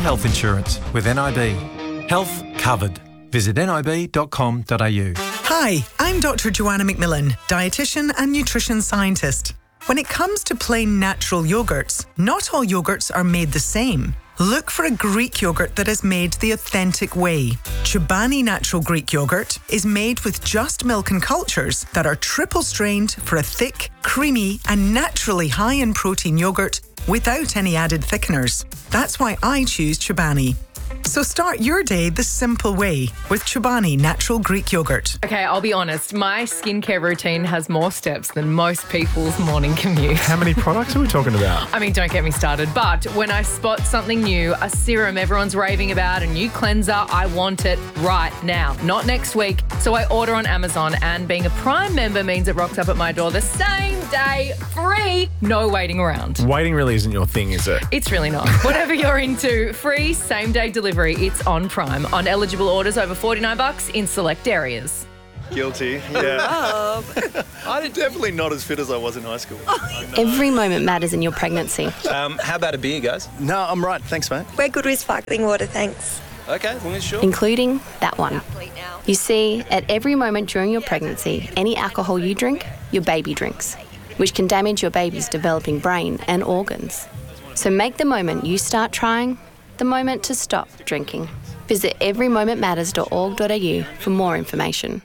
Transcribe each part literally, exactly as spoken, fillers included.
health insurance with N I B. Health covered. Visit nib dot com dot a u. Hi, I'm Doctor Joanna McMillan, dietitian and nutrition scientist. When it comes to plain natural yogurts, not all yogurts are made the same. Look for a Greek yogurt that is made the authentic way. Chobani Natural Greek Yogurt is made with just milk and cultures that are triple strained for a thick, creamy and naturally high in protein yogurt without any added thickeners. That's why I choose Chobani. So start your day the simple way with Chobani Natural Greek Yogurt. Okay, I'll be honest. My skincare routine has more steps than most people's morning commute. How many products are we talking about? I mean, don't get me started. But when I spot something new, a serum everyone's raving about, a new cleanser, I want it right now, not next week. So I order on Amazon, and being a Prime member means it rocks up at my door the same day, free, no waiting around. Waiting really isn't your thing, is it? It's really not. Whatever you're into, free same-day delivery. It's on Prime. On eligible orders over forty-nine bucks in select areas. Guilty, yeah. I'm definitely not as fit as I was in high school. Every moment matters in your pregnancy. Um, how about a beer, guys? No, I'm right. Thanks, mate. We're good with sparkling water, thanks. Okay, as long as sure. Including that one. You see, at every moment during your pregnancy, any alcohol you drink, your baby drinks, which can damage your baby's developing brain and organs. So make the moment you start trying the moment to stop drinking. Visit every moment matters dot org dot a u for more information.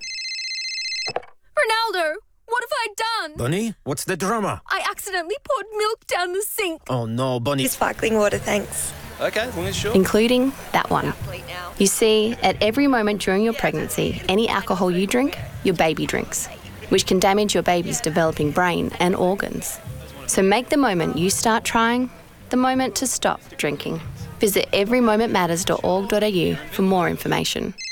Ronaldo, what have I done? Bunny, what's the drama? I accidentally poured milk down the sink. Oh no, Bunny. Sparkling water, thanks. Okay, as long as sure. Including that one. You see, at every moment during your pregnancy, any alcohol you drink, your baby drinks, which can damage your baby's developing brain and organs. So make the moment you start trying the moment to stop drinking. Visit every moment matters dot org dot a u for more information.